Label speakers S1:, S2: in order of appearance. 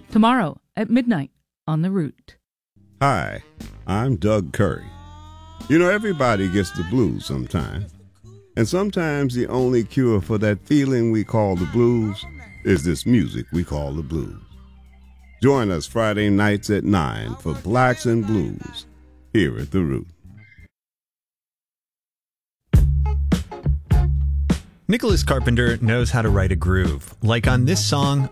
S1: tomorrow at midnight on The Root.
S2: Hi, I'm Doug Curry. You know, everybody gets the blues sometime. And sometimes the only cure for that feeling we call the blues is this music we call the blues. Join us Friday nights at 9 for Blacks and Blues here at The Root.
S3: Nicholas Carpenter knows how to write a groove, like on this song,